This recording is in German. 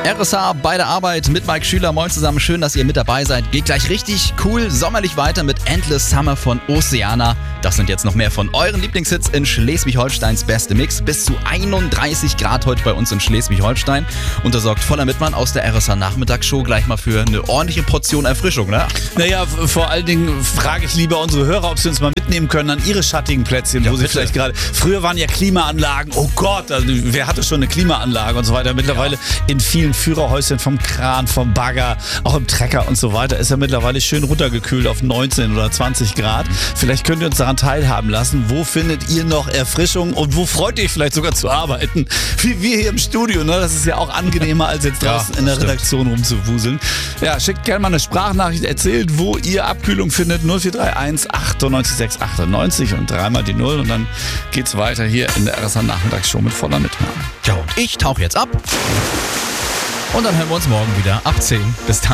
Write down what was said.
RSH bei der Arbeit mit Mike Schüler. Moin zusammen, schön, dass ihr mit dabei seid. Geht gleich richtig cool sommerlich weiter mit Endless Summer von Oceana. Das sind jetzt noch mehr von euren Lieblingshits in Schleswig-Holsteins beste Mix. Bis zu 31 Grad heute bei uns in Schleswig-Holstein. Und da sorgt Voller Mittmann aus der RSH Nachmittagsshow gleich mal für eine ordentliche Portion Erfrischung, ne? Naja, vor allen Dingen frage ich lieber unsere Hörer, ob sie uns mal mitnehmen können an ihre schattigen Plätzchen, Ja, wo sie bitte. vielleicht gerade... Früher waren ja Klimaanlagen, oh Gott, also wer hatte schon eine Klimaanlage und so weiter. Mittlerweile in vielen Führerhäuschen vom Kran, vom Bagger, auch im Trecker und so weiter ist ja mittlerweile schön runtergekühlt auf 19 oder 20 Grad. Vielleicht könnt ihr uns daran teilhaben lassen. Wo findet ihr noch Erfrischung und wo freut ihr euch vielleicht sogar zu arbeiten? Wie wir hier im Studio, ne? Das ist ja auch angenehmer, als jetzt draußen in der stimmt. Redaktion rumzuwuseln. Ja, schickt gerne mal eine Sprachnachricht, erzählt, wo ihr Abkühlung findet. 0431 98 6 98 und dreimal die 0 und dann geht's weiter hier in der RSH Nachmittagsshow mit Voller Mittmann. Ja, und ich tauche jetzt ab. Und dann hören wir uns morgen wieder ab 10. Bis dann.